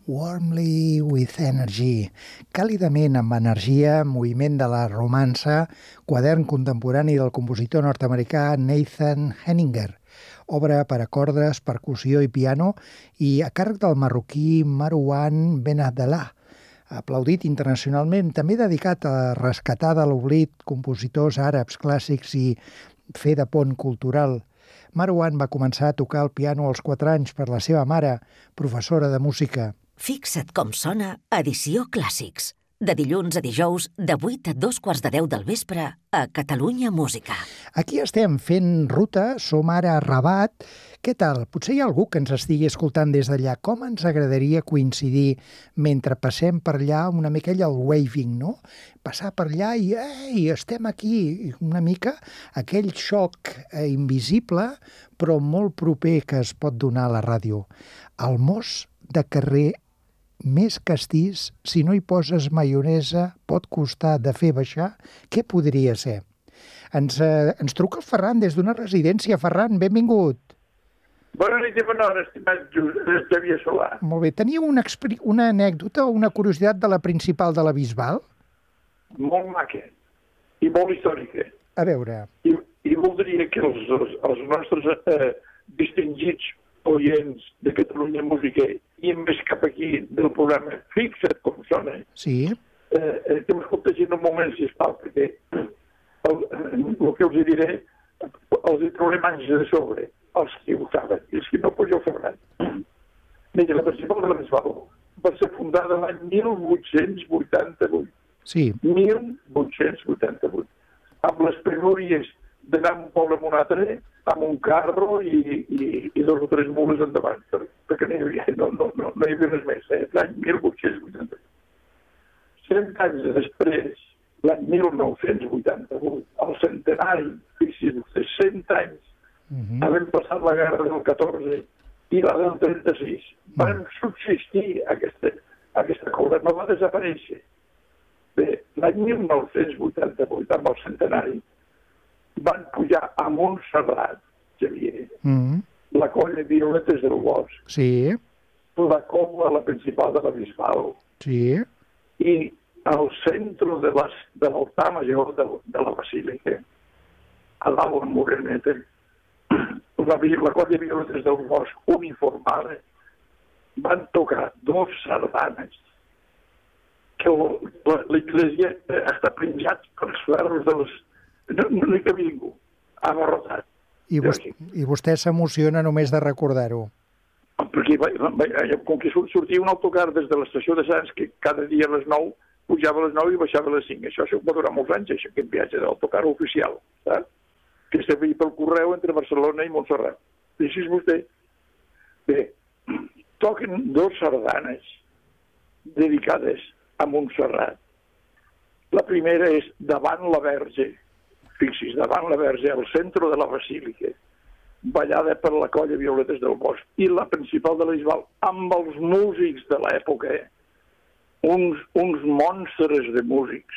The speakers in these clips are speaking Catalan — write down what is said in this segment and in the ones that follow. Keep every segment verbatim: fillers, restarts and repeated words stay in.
Warmly with Energy, càlidament amb energia, moviment de la romança, quadern contemporani del compositor nord-americà Nathan Henninger, obra per a cordes, percussió i piano i a càrrec del marroquí Marouane Benabdellah, aplaudit internacionalment, també dedicat a rescatar de l'oblit compositors àrabs clàssics i fer de pont cultural. Marouane va començar a tocar el piano als quatre anys per la seva mare, professora de música. Fixa't com sona Edició Clàssics. De dilluns a dijous, de vuit a dos quarts de deu del vespre, a Catalunya Música. Aquí estem fent ruta, som ara a Rabat. Què tal? Potser hi ha algú que ens estigui escoltant des d'allà. Com ens agradaria coincidir mentre passem per allà una mica allà el waving, no? Passar per allà i ei, estem aquí. Una mica aquell xoc eh, invisible, però molt proper que es pot donar a la ràdio. El mos de carrer més castís, si no hi poses maionesa, pot costar de fer baixar. Què podria ser? Ens, eh, ens truca el Ferran des d'una residència. Ferran, benvingut. Bona nit i bona hora, estimat Xavier Solà. Molt bé. Teniu una, una anècdota o una curiositat de la principal de la Bisbal? Molt maca i molt històrica. A veure. I, i voldria que els, els, els nostres eh, distingits oients de Catalunya Música i més cap aquí del programa Fixa't com sona, sí. eh, eh, que m'escoltessin un moment, sisplau, perquè el, el que els diré els hi trauré mans de sobre, els que ho saben, i els que no, doncs ja ho sabran. Mira, la principal de la Bisbal va ser fundada l'any mil vuit-cents vuitanta-vuit. Sí. mil vuit-cents vuitanta-vuit. Amb les penúries d'anar un poble amb un altre, amb un carro i, i, i dos o tres mules endavant, perquè no hi havia, no, no, no, no hi havia res més, eh? L'any mil vuit-cents vuitanta-vuit. Cent anys després, l'any mil nou-cents vuitanta-vuit, el centenari, fixi's vostè, cent anys, uh-huh. havent passat la guerra del catorze i la del trenta-sis, van uh-huh. subsistir aquesta, aquesta cosa, no va desaparèixer. Bé, l'any mil nou-cents vuitanta-vuit, amb el centenari, van pujar a Montserrat, Xavier, mm. la colla Violetes del Bosc, sí. la colla, la principal de la Bisbal, sí. i al centre de, les, de l'altar major de, de la Basílica, a dalt en Moreneta, la, la colla Violetes del Bosc uniformada, van tocar dos sardanes que l'Església està penjat pels ferros de les... No, no hi cabia ningú, abarrotat. I, vostè, i vostè s'emociona només de recordar-ho. Perquè com que sortia un autocar des de l'estació de Sants, que cada dia a les nou pujava a les nou i baixava a les cinc. Això va durar molts anys, això, aquest viatge d'autocar oficial, saps? Que servia pel correu entre Barcelona i Montserrat. Fixi's vostè. Bé, toquen dos sardanes dedicades a Montserrat. La primera és Davant la Verge, fixi's, davant la Verge, al centre de la Basílica, ballada per la colla Violetes del Bosc, i la principal de la Bisbal, amb els músics de l'època, uns, uns monstres de músics,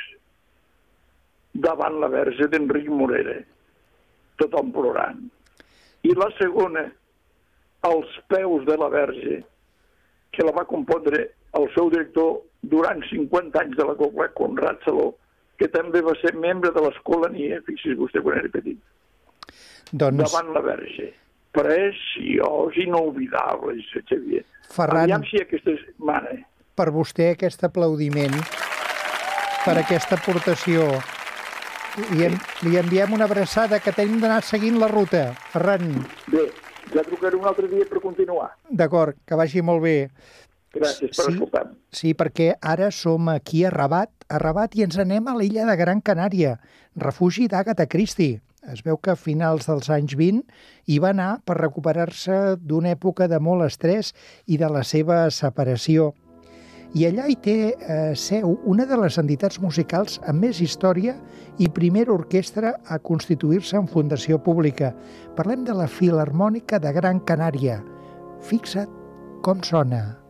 davant la Verge d'Enric Morera, tothom plorant. I la segona, als peus de la Verge, que la va compondre el seu director durant cinquanta anys de la cobla, Conrad Saló, que també va ser membre de l'Escolania, fixi's vostè quan era petit, doncs... davant la Verge. Preciós, inolvidable, Xavier. Ferran, aviam si aquesta mare. Per vostè aquest aplaudiment, per aquesta aportació, li, en, li enviem una abraçada, que tenim d'anar seguint la ruta. Ferran. Bé, ja trucaré un altre dia per continuar. D'acord, que vagi molt bé. Gràcies per sí, escoltar. Sí, perquè ara som aquí a Rabat, a Rabat i ens anem a l'illa de Gran Canària, refugi d'Agatha Christie. Es veu que a finals dels anys vint hi va anar per recuperar-se d'una època de molt estrès i de la seva separació. I allà hi té eh, seu una de les entitats musicals amb més història i primera orquestra a constituir-se en fundació pública. Parlem de la Filharmònica de Gran Canària. Fixa't com sona.